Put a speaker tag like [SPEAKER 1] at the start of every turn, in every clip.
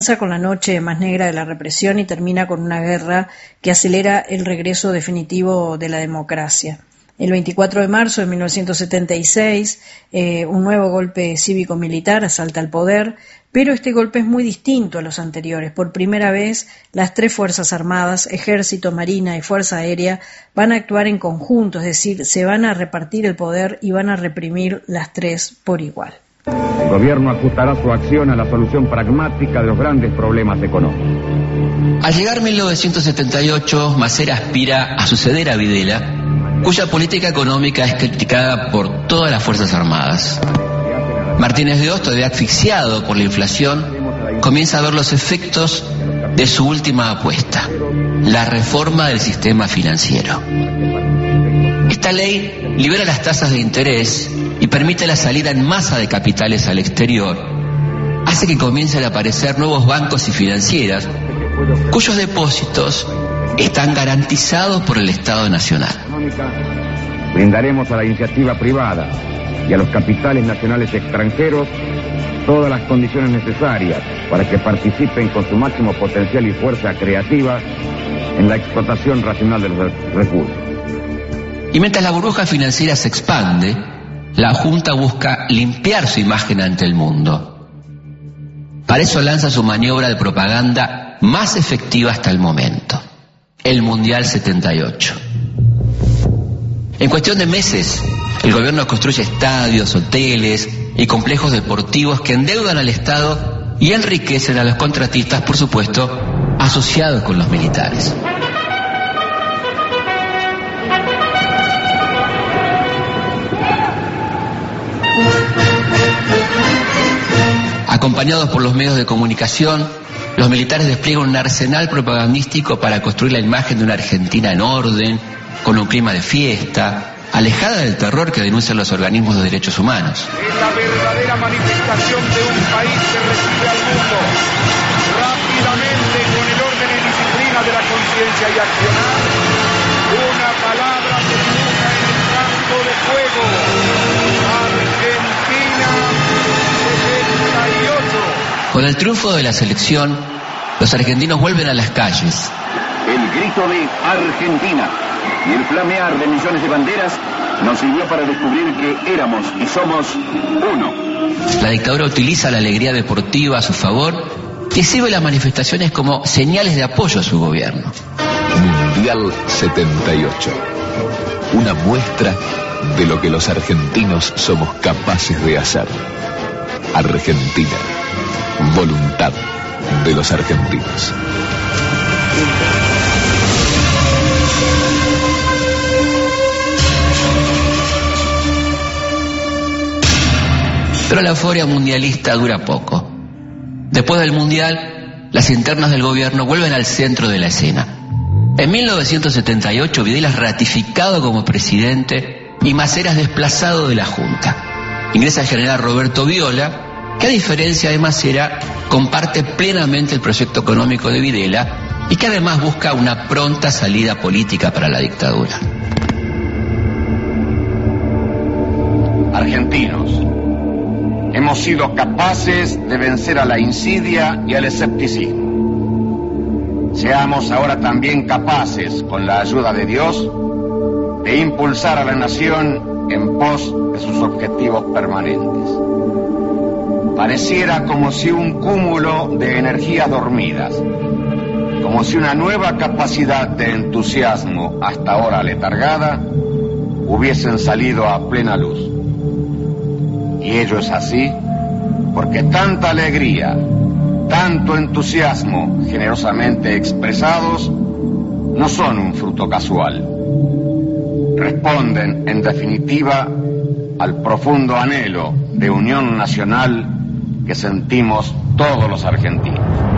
[SPEAKER 1] Comienza con la noche más negra de la represión y termina con una guerra que acelera el regreso definitivo de la democracia. El 24 de marzo de 1976, un nuevo golpe cívico-militar asalta al poder, pero este golpe es muy distinto a los anteriores. Por primera vez, las tres Fuerzas Armadas, Ejército, Marina y Fuerza Aérea, van a actuar en conjunto, es decir, se van a repartir el poder y van a reprimir las tres por igual.
[SPEAKER 2] El gobierno ajustará su acción a la solución pragmática de los grandes problemas económicos.
[SPEAKER 3] Al llegar 1978, Masera aspira a suceder a Videla, cuya política económica es criticada por todas las Fuerzas Armadas. Martínez de Hoz, todavía asfixiado por la inflación, comienza a ver los efectos de su última apuesta, la reforma del sistema financiero. Esta ley libera las tasas de interés y permite la salida en masa de capitales al exterior, hace que comiencen a aparecer nuevos bancos y financieras cuyos depósitos están garantizados por el Estado Nacional.
[SPEAKER 2] Brindaremos a la iniciativa privada y a los capitales nacionales extranjeros todas las condiciones necesarias para que participen con su máximo potencial y fuerza creativa en la explotación racional de los recursos.
[SPEAKER 3] Y mientras la burbuja financiera se expande, la Junta busca limpiar su imagen ante el mundo. Para eso lanza su maniobra de propaganda más efectiva hasta el momento, el Mundial 78. En cuestión de meses, el gobierno construye estadios, hoteles y complejos deportivos que endeudan al Estado y enriquecen a los contratistas, por supuesto, asociados con los militares. Acompañados por los medios de comunicación, los militares despliegan un arsenal propagandístico para construir la imagen de una Argentina en orden, con un clima de fiesta, alejada del terror que denuncian los organismos de derechos humanos.
[SPEAKER 4] Es la verdadera manifestación de un país que recibe al mundo rápidamente con el orden y disciplina de la conciencia y accionar. Una palabra se dibuja en el campo de fuego. Argentina 78.
[SPEAKER 3] Con el triunfo de la selección, los argentinos vuelven a las calles.
[SPEAKER 5] El grito de Argentina y el flamear de millones de banderas nos sirvió para descubrir que éramos y somos uno.
[SPEAKER 3] La dictadura utiliza la alegría deportiva a su favor y exhibe las manifestaciones como señales de apoyo a su gobierno.
[SPEAKER 6] Mundial 78. Una muestra de lo que los argentinos somos capaces de hacer. Argentina. Voluntad de los argentinos.
[SPEAKER 3] Pero la euforia mundialista dura poco. Después del Mundial, las internas del gobierno vuelven al centro de la escena. En 1978, Videla es ratificado como presidente y Masera es desplazado de la Junta. Ingresa el general Roberto Viola, que a diferencia de Masera, comparte plenamente el proyecto económico de Videla y que además busca una pronta salida política para la dictadura.
[SPEAKER 5] Argentinos, hemos sido capaces de vencer a la insidia y al escepticismo. Seamos ahora también capaces, con la ayuda de Dios, de impulsar a la nación en pos de sus objetivos permanentes. Pareciera como si un cúmulo de energías dormidas, como si una nueva capacidad de entusiasmo hasta ahora letargada, hubiesen salido a plena luz. Y ello es así porque tanta alegría, tanto entusiasmo generosamente expresados no son un fruto casual. Responden, en definitiva, al profundo anhelo de unión nacional que sentimos todos los argentinos.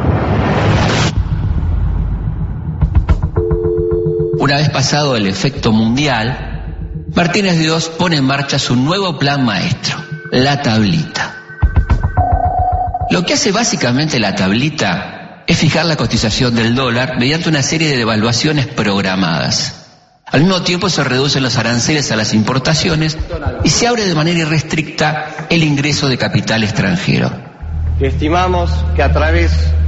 [SPEAKER 3] Una vez pasado el efecto mundial, Martínez de Hoz pone en marcha su nuevo plan maestro, la tablita. Lo que hace básicamente la tablita es fijar la cotización del dólar mediante una serie de devaluaciones programadas. Al mismo tiempo se reducen los aranceles a las importaciones y se abre de manera irrestricta el ingreso de capital extranjero.
[SPEAKER 7] Estimamos que a través